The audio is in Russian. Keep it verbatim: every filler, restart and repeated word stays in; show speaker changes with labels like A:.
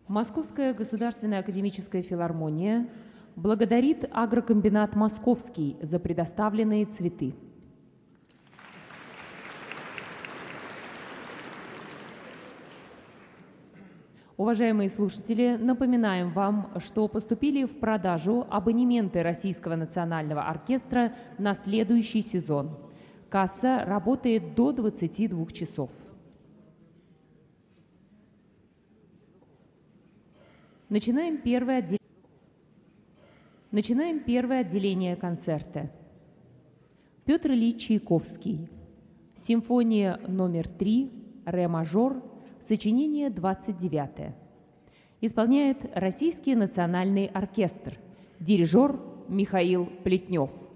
A: Московская государственная академическая филармония благодарит агрокомбинат «Московский» за предоставленные цветы. Уважаемые слушатели, напоминаем вам, что поступили в продажу абонементы Российского национального оркестра на следующий сезон. Касса работает до двадцати двух часов. Начинаем первое, отдел... Начинаем первое отделение концерта. Петр Ильич Чайковский. Симфония номер три, ре мажор, сочинение двадцать девятое. Исполняет Российский национальный оркестр. Дирижер Михаил Плетнев.